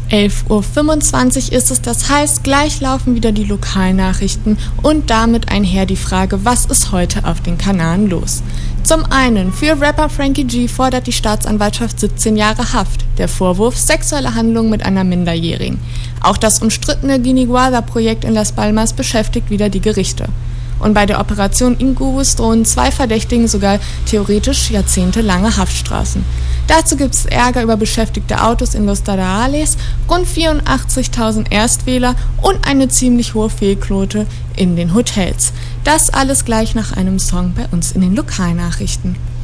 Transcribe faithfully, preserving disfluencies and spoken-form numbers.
elf Uhr fünfundzwanzig ist es, das heißt, gleich laufen wieder die Lokalnachrichten und damit einher die Frage, was ist heute auf den Kanaren los? Zum einen, für Rapper Frankie G fordert die Staatsanwaltschaft siebzehn Jahre Haft. Der Vorwurf, sexuelle Handlung mit einer Minderjährigen. Auch das umstrittene Guiniguada-Projekt in Las Palmas beschäftigt wieder die Gerichte. Und bei der Operation Incubus drohen zwei Verdächtigen sogar theoretisch jahrzehntelange Haftstrafen. Dazu gibt es Ärger über beschäftigte Autos in Los Tadrales, rund vierundachtzigtausend Erstwähler und eine ziemlich hohe Fehlquote in den Hotels. Das alles gleich nach einem Song bei uns in den Lokalnachrichten.